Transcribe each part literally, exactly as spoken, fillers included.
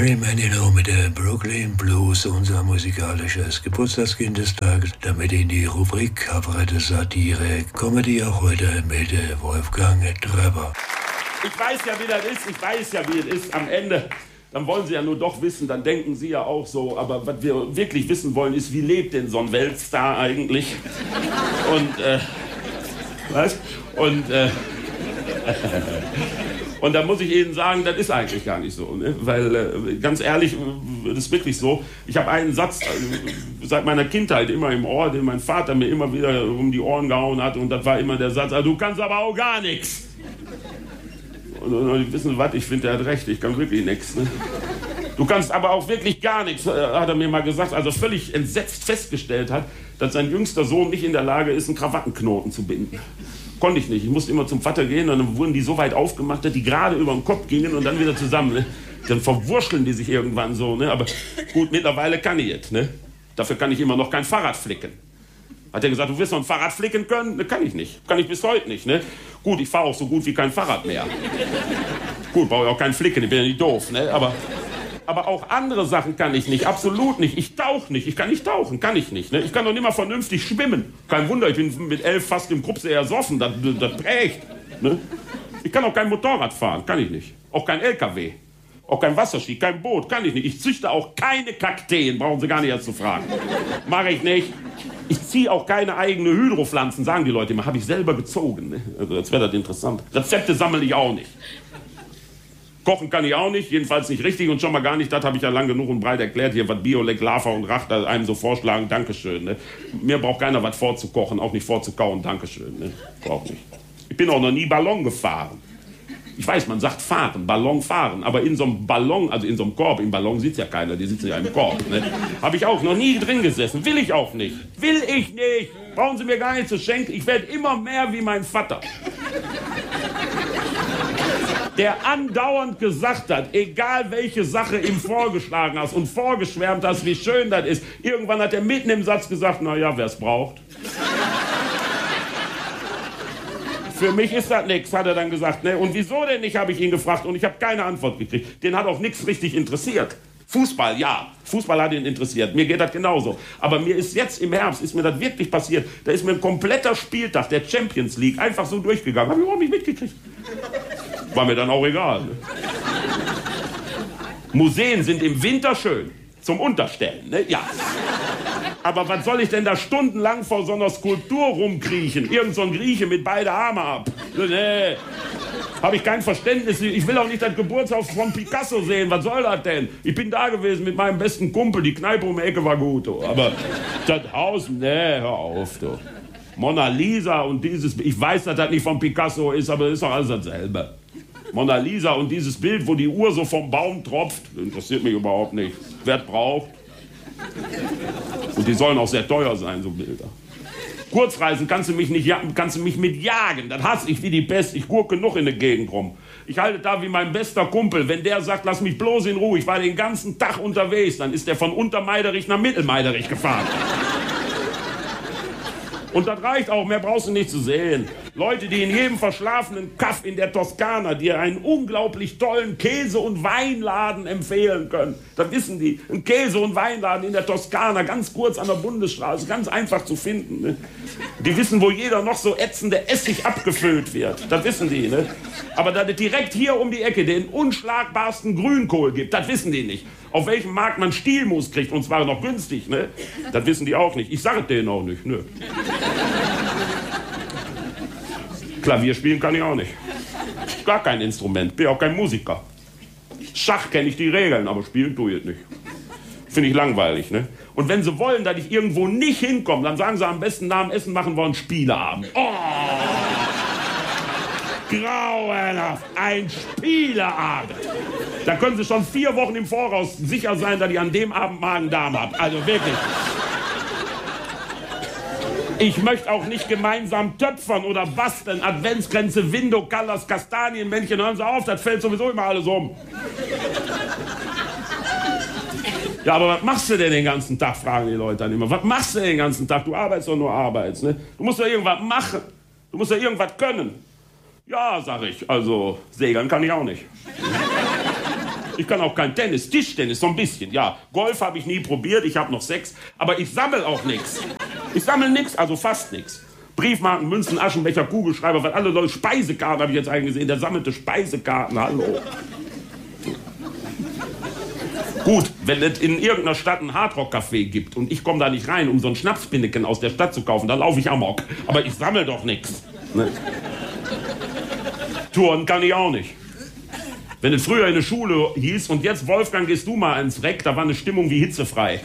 Barry Manilow mit der Brooklyn Blues, unser musikalisches Geburtstagskind des Tages, damit in die Rubrik Kabarett Satire Comedy auch heute mit Wolfgang Trepper. Ich weiß ja, wie das ist, ich weiß ja, wie es ist am Ende. Dann wollen Sie ja nur doch wissen, dann denken Sie ja auch so. Aber was wir wirklich wissen wollen, ist, wie lebt denn so ein Weltstar eigentlich? Und, äh, was? Und, äh, und da muss ich Ihnen sagen, das ist eigentlich gar nicht so. Ne? Weil, äh, ganz ehrlich, das ist wirklich so. Ich habe einen Satz äh, seit meiner Kindheit immer im Ohr, den mein Vater mir immer wieder um die Ohren gehauen hat. Und das war immer der Satz, du kannst aber auch gar nichts. Und, und wissen Sie was, ich finde, er hat recht, ich kann wirklich nichts. Ne? Du kannst aber auch wirklich gar nichts, hat er mir mal gesagt, also völlig entsetzt festgestellt hat, dass sein jüngster Sohn nicht in der Lage ist, einen Krawattenknoten zu binden. Konnte ich nicht. Ich musste immer zum Vater gehen und dann wurden die so weit aufgemacht, dass die gerade über den Kopf gingen und dann wieder zusammen. Ne? Dann verwurscheln die sich irgendwann so. Ne? Aber gut, mittlerweile kann ich es. Ne? Dafür kann ich immer noch kein Fahrrad flicken. Hat er gesagt, du wirst noch ein Fahrrad flicken können? Ne, kann ich nicht. Kann ich bis heute nicht. Ne? Gut, ich fahre auch so gut wie kein Fahrrad mehr. Gut, brauche ich auch kein Flicken, ich bin ja nicht doof. Ne? Aber, aber auch andere Sachen kann ich nicht, absolut nicht. Ich tauche nicht, ich kann nicht tauchen, kann ich nicht. Ne? Ich kann doch nicht mal vernünftig schwimmen. Kein Wunder, ich bin mit elf fast im Krupse ersoffen, das, das prägt. Ne? Ich kann auch kein Motorrad fahren, kann ich nicht. Auch kein L K W. Auch kein Wasserski, kein Boot, kann ich nicht. Ich züchte auch keine Kakteen, brauchen Sie gar nicht erst zu fragen. Mache ich nicht. Ich ziehe auch keine eigenen Hydropflanzen, sagen die Leute immer. Habe ich selber gezogen. Ne? Also jetzt wäre das interessant. Rezepte sammle ich auch nicht. Kochen kann ich auch nicht, jedenfalls nicht richtig und schon mal gar nicht. Das habe ich ja lang genug und breit erklärt. Hier, was Biolek, Lava und Rach da einem so vorschlagen, Dankeschön. Ne? Mir braucht keiner was vorzukochen, auch nicht vorzukauen, Dankeschön. Ne? Braucht nicht. Ich bin auch noch nie Ballon gefahren. Ich weiß, man sagt fahren, Ballon fahren, aber in so einem Ballon, also in so einem Korb, im Ballon sitzt ja keiner, die sitzen ja im Korb. Ne? Habe ich auch noch nie drin gesessen, will ich auch nicht. Will ich nicht, brauchen Sie mir gar nicht zu schenken, ich werde immer mehr wie mein Vater. Der andauernd gesagt hat, egal welche Sache ihm vorgeschlagen hast und vorgeschwärmt hast, wie schön das ist, irgendwann hat er mitten im Satz gesagt, naja, wer es braucht. Für mich ist das nichts, hat er dann gesagt. Ne? Und wieso denn nicht, habe ich ihn gefragt. Und ich habe keine Antwort gekriegt. Den hat auch nichts richtig interessiert. Fußball, ja. Fußball hat ihn interessiert. Mir geht das genauso. Aber mir ist jetzt im Herbst, ist mir das wirklich passiert. Da ist mir ein kompletter Spieltag der Champions League einfach so durchgegangen. Habe ich überhaupt nicht mitgekriegt. War mir dann auch egal. Ne? Museen sind im Winter schön. Zum Unterstellen, ne? Ja. Aber was soll ich denn da stundenlang vor so einer Skulptur rumkriechen? Irgend so ein Grieche mit beide Arme ab. Nee, habe ich kein Verständnis. Ich will auch nicht das Geburtshaus von Picasso sehen. Was soll das denn? Ich bin da gewesen mit meinem besten Kumpel. Die Kneipe um die Ecke war gut. Oh. Aber das Haus, nee, hör auf. Du. Mona Lisa und dieses... Ich weiß, dass das nicht von Picasso ist, aber das ist doch alles dasselbe. Mona Lisa und dieses Bild, wo die Uhr so vom Baum tropft, interessiert mich überhaupt nicht. Wer es braucht. Und die sollen auch sehr teuer sein, so Bilder. Kurzreisen kannst du mich nicht, kannst du mich mit jagen. Das hasse ich wie die Pest. Ich gurke genug in der Gegend rum. Ich halte da wie mein bester Kumpel. Wenn der sagt, lass mich bloß in Ruhe, ich war den ganzen Tag unterwegs, dann ist der von Untermeiderich nach Mittelmeiderich gefahren. Und das reicht auch, mehr brauchst du nicht zu sehen. Leute, die in jedem verschlafenen Kaff in der Toskana dir einen unglaublich tollen Käse- und Weinladen empfehlen können. Das wissen die. Ein Käse- und Weinladen in der Toskana, ganz kurz an der Bundesstraße, ganz einfach zu finden. Ne? Die wissen, wo jeder noch so ätzende Essig abgefüllt wird. Das wissen die. Ne? Aber dass es direkt hier um die Ecke den unschlagbarsten Grünkohl gibt, das wissen die nicht. Auf welchem Markt man Stielmus kriegt, und zwar noch günstig, ne? Das wissen die auch nicht. Ich sage es denen auch nicht, ne? Klavier spielen kann ich auch nicht. Gar kein Instrument, bin auch kein Musiker. Schach kenne ich die Regeln, aber spielen tue ich es nicht. Finde ich langweilig, ne? Und wenn sie wollen, dass ich irgendwo nicht hinkomme, dann sagen sie am besten nach dem Essen machen wir einen Spieleabend. Oh! Grauenhaft, ein Spieleabend. Da können Sie schon vier Wochen im Voraus sicher sein, dass ich an dem Abend Magen-Darm habe. Also wirklich. Ich möchte auch nicht gemeinsam töpfern oder basteln. Adventskränze, Window, Colors, Kastanienmännchen. Hören Sie auf, das fällt sowieso immer alles um. Ja, aber was machst du denn den ganzen Tag, fragen die Leute dann immer. Was machst du denn den ganzen Tag? Du arbeitest doch nur arbeitest, ne? Du musst doch irgendwas machen. Du musst doch irgendwas können. Ja, sag ich. Also, segeln kann ich auch nicht. Ich kann auch kein Tennis, Tischtennis, so ein bisschen, ja. Golf habe ich nie probiert, ich habe noch Sex, aber ich sammle auch nichts. Ich sammle nichts, also fast nichts. Briefmarken, Münzen, Aschenbecher, Kugelschreiber, weil alle Leute, Speisekarten habe ich jetzt eingesehen, der sammelte Speisekarten, hallo. Gut, wenn es in irgendeiner Stadt ein Hardrock-Café gibt und ich komme da nicht rein, um so ein Schnapspinneken aus der Stadt zu kaufen, dann laufe ich amok. Aber ich sammle doch nichts. Ne? Touren kann ich auch nicht. Wenn es früher in der Schule hieß, und jetzt, Wolfgang, gehst du mal ins Reck, da war eine Stimmung wie hitzefrei.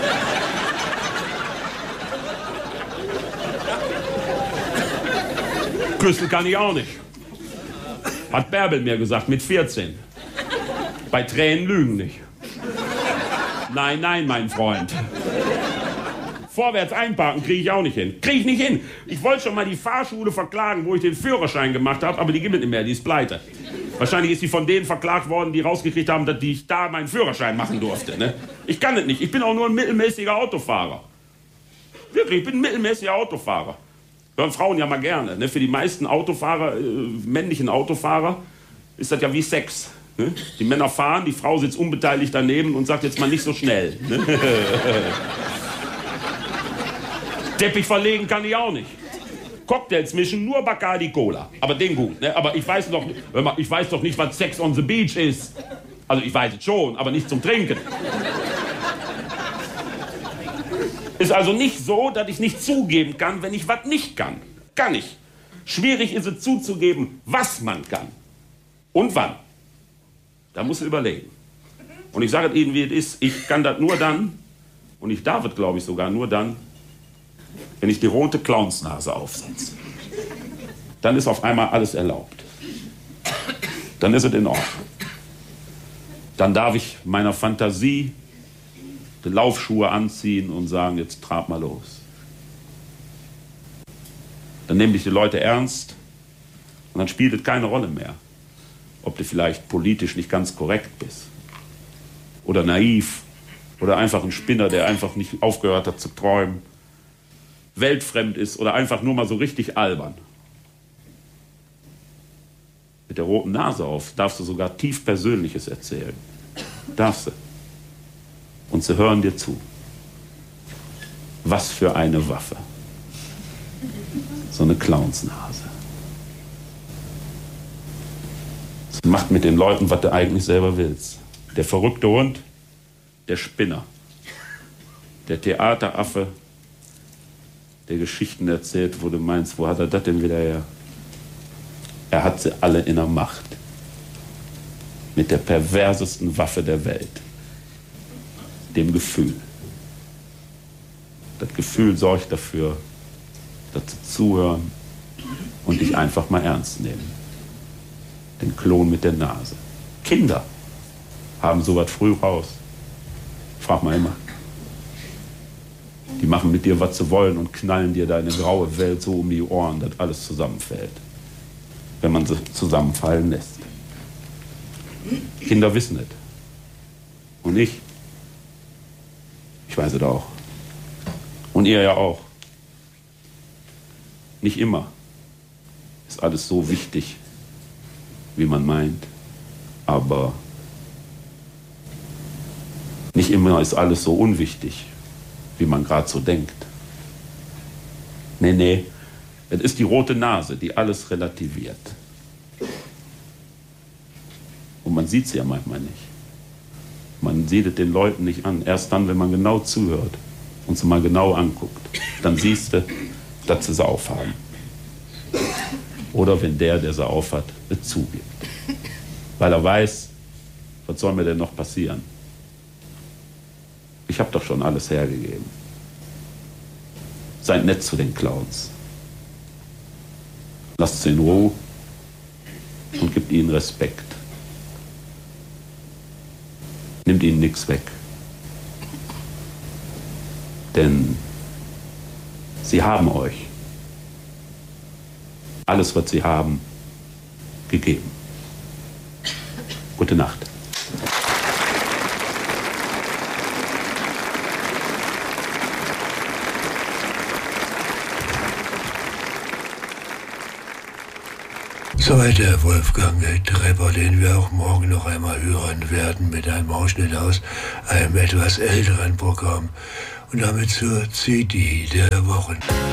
Küssen kann ich auch nicht. Hat Bärbel mir gesagt, mit vierzehn. Bei Tränen lügen nicht. Nein, nein, mein Freund. Vorwärts einparken kriege ich auch nicht hin. Kriege ich nicht hin. Ich wollte schon mal die Fahrschule verklagen, wo ich den Führerschein gemacht habe, aber die gibt es nicht mehr, die ist pleite. Wahrscheinlich ist sie von denen verklagt worden, die rausgekriegt haben, dass ich da meinen Führerschein machen durfte. Ne? Ich kann es nicht. Ich bin auch nur ein mittelmäßiger Autofahrer. Wirklich, ich bin ein mittelmäßiger Autofahrer. Hören Frauen ja mal gerne. Ne? Für die meisten Autofahrer, äh, männlichen Autofahrer, ist das ja wie Sex. Ne? Die Männer fahren, die Frau sitzt unbeteiligt daneben und sagt jetzt mal nicht so schnell. Ne? Teppich verlegen kann ich auch nicht. Cocktails mischen, nur Bacardi Cola. Aber den gut. Ne? Aber ich weiß, doch, ich weiß doch nicht, was Sex on the Beach ist. Also ich weiß es schon, aber nicht zum Trinken. Ist also nicht so, dass ich nicht zugeben kann, wenn ich was nicht kann. Kann ich. Schwierig ist es zuzugeben, was man kann. Und wann. Da muss ich überlegen. Und ich sage es Ihnen, wie es ist. Ich kann das nur dann, und ich darf es, glaube ich, sogar nur dann, wenn ich die rote Clownsnase aufsetze. Dann ist auf einmal alles erlaubt. Dann ist es in Ordnung. Dann darf ich meiner Fantasie die Laufschuhe anziehen und sagen, jetzt trab mal los. Dann nehme ich die Leute ernst und dann spielt es keine Rolle mehr, ob du vielleicht politisch nicht ganz korrekt bist oder naiv oder einfach ein Spinner, der einfach nicht aufgehört hat zu träumen, weltfremd ist oder einfach nur mal so richtig albern. Mit der roten Nase auf darfst du sogar tief Persönliches erzählen. Darfst du. Und sie hören dir zu. Was für eine Waffe. So eine Clownsnase. Das macht mit den Leuten, was du eigentlich selber willst. Der verrückte Hund, der Spinner, der Theateraffe, der Geschichten erzählt, wo du meinst, wo hat er das denn wieder her? Er hat sie alle in der Macht. Mit der perversesten Waffe der Welt. Dem Gefühl. Das Gefühl sorgt dafür, dass sie zuhören und dich einfach mal ernst nehmen. Den Klon mit der Nase. Kinder haben sowas früh raus. Frag mal immer. Die machen mit dir, was sie wollen und knallen dir deine graue Welt so um die Ohren, dass alles zusammenfällt. Wenn man sie zusammenfallen lässt. Kinder wissen es. Und ich. Ich weiß es auch. Und ihr ja auch. Nicht immer ist alles so wichtig, wie man meint. Aber nicht immer ist alles so unwichtig, wie man gerade so denkt. Nee, nee, es ist die rote Nase, die alles relativiert. Und man sieht sie ja manchmal nicht. Man sieht es den Leuten nicht an. Erst dann, wenn man genau zuhört und sie mal genau anguckt, dann siehst du, dass sie sie aufhaben. Oder wenn der, der sie aufhat, es zugibt. Weil er weiß, was soll mir denn noch passieren? Ich habe doch schon alles hergegeben. Seid nett zu den Clowns. Lasst sie in Ruhe und gebt ihnen Respekt. Nimmt ihnen nichts weg. Denn sie haben euch alles, was sie haben, gegeben. Gute Nacht. Zweiter Wolfgang Trepper, den wir auch morgen noch einmal hören werden mit einem Ausschnitt aus einem etwas älteren Programm. Und damit zur C D der Wochen.